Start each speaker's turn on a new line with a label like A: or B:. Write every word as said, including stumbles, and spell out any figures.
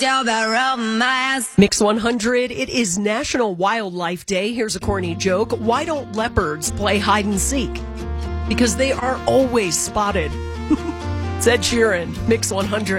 A: Mix one hundred, it is National Wildlife Day. Here's a corny joke. Why don't leopards play hide and seek? Because they are always spotted. It's Ed Sheeran, Mix one hundred.